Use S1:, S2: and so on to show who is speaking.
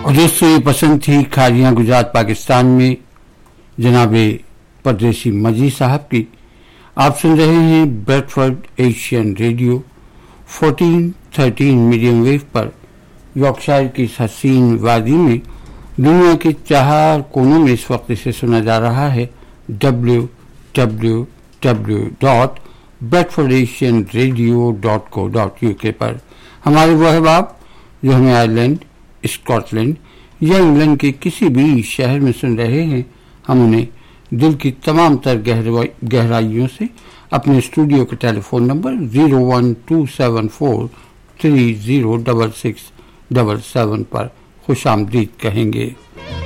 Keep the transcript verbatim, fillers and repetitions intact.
S1: और दोस्तों ये पसंद थी खारियां गुजरात पाकिस्तान में जनाबे परदेसी मजी साहब की। आप सुन रहे हैं ब्रेडफोर्ड एशियन रेडियो चौदह तेरह मीडियम वेव पर यॉर्कशायर की इस हसीन वादी में दुनिया के चार कोनों में इस वक्त इसे सुना जा रहा है W W W dot Bradford Asian radio dot co dot U के पर। हमारे वो अहबाब जो हमें आयरलैंड, स्कॉटलैंड या इंग्लैंड के किसी भी शहर में सुन रहे हैं, हम उन्हें दिल की तमाम तर गहराइयों से अपने स्टूडियो के telephone number zero one two seven four three zero double six double seven पर खुशामदीद कहेंगे।